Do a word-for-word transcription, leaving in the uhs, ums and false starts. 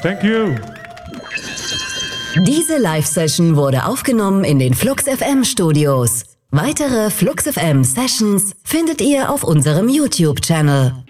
Thank you. Diese Live-Session wurde aufgenommen in den Flux F M Studios. Weitere Flux F M Sessions findet ihr auf unserem YouTube-Channel.